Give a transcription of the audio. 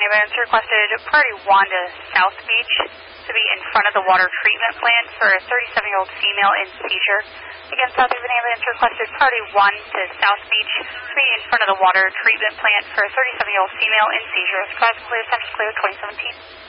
ambulance requested priority 1 to South Beach to be in front of the water treatment plant for a 37-year-old female in seizure. Again, South Haven ambulance requested priority 1 to South Beach to be in front of the water treatment plant for a 37-year-old female in seizure. Clear 2017.